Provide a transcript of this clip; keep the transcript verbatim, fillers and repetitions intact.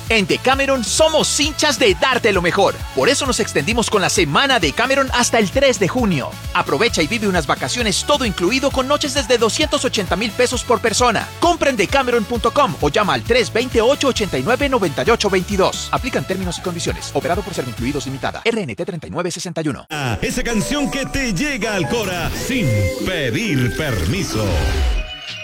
En Decameron somos hinchas de darte lo mejor. Por eso nos extendimos con la semana Decameron hasta el tres de junio. Aprovecha y vive unas vacaciones todo incluido con noches desde doscientos ochenta mil pesos por persona. Compra en decameron punto com o llama al tres dos ocho, ocho nueve, nueve ocho dos dos. Aplican términos y condiciones. Operado por Servincluidos Limitada. R N T treinta y nueve sesenta y uno. Ah, esa canción que te llega al cora sin pedir permiso.